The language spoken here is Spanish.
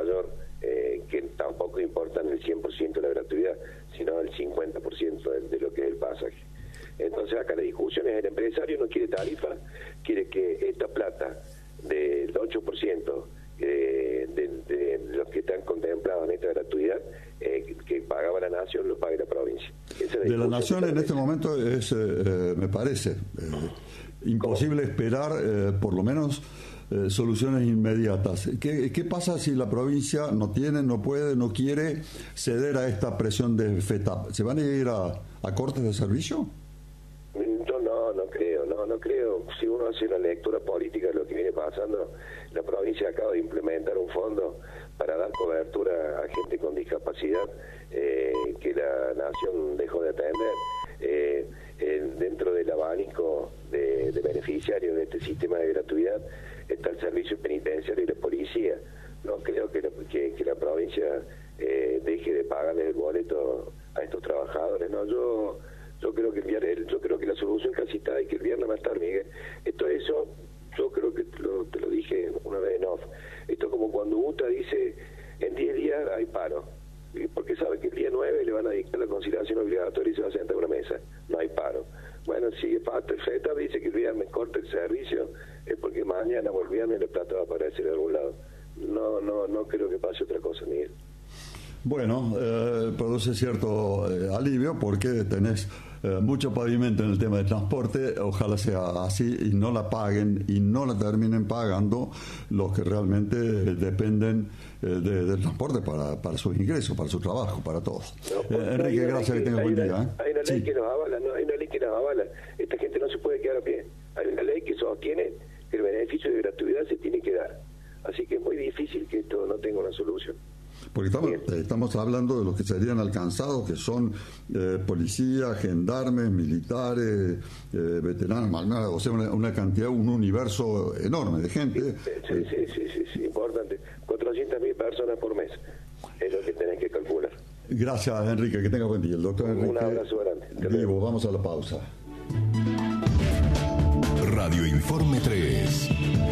mayor, que tampoco importan el 100% de la gratuidad, sino el 50% de lo que es el pasaje. Entonces acá la discusión es: el empresario no quiere tarifa, quiere que esta plata del 8% de los que están contemplados en esta gratuidad, que pagaba la nación, lo pague la provincia. De la nación en este momento es, me parece, imposible esperar por lo menos soluciones inmediatas. ¿Qué pasa si la provincia no tiene, no puede, no quiere ceder a esta presión de FETAP? ¿Se van a ir a cortes de servicio? Yo no creo. Si uno hace una lectura política de lo que viene pasando, la provincia acaba de implementar un fondo para dar cobertura a gente con discapacidad que la nación dejó de atender. Dentro del abanico de beneficiarios de este sistema de gratuidad está el servicio penitenciario y la policía. No creo que la provincia deje de pagarle el boleto a estos trabajadores. No, yo creo que la solución casi está, y que el viernes va a estar, Miguel. Yo creo que te lo dije una vez en off. Esto es como cuando UTA dice: en 10 días hay paro, porque sabe que el día 9 le van a dictar la conciliación obligatoria y se va a sentar a una mesa. No hay paro. Bueno, si FETA dice que el viernes corta el servicio, es porque mañana o el viernes la plata va a aparecer de algún lado. No creo que pase otra cosa, Miguel. Bueno, produce cierto alivio porque tenés mucho pavimento en el tema de transporte. Ojalá sea así y no la paguen y no la terminen pagando los que realmente dependen del transporte para sus ingresos, para su trabajo, para todos. Enrique, gracias, que tengas buen día. Hay una ley que nos avala, hay una ley que nos avala. Esta gente no se puede quedar a pie. Hay una ley que sostiene que el beneficio de gratuidad se tiene que dar. Así que es muy difícil que esto no tenga una solución. Porque estamos hablando de los que serían alcanzados, que son policías, gendarmes, militares, veteranos, o sea, una cantidad, un universo enorme de gente. Sí, importante. 400.000 personas por mes es lo que tenés que calcular. Gracias, Enrique, que tenga buen día. El doctor Enrique. Un abrazo grande. Vivo, vamos a la pausa. Radio Informe 3.